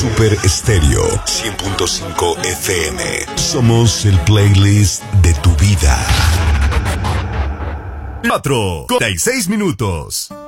Super Estéreo 100.5 FM. Somos el playlist de tu vida. 4:46 minutos.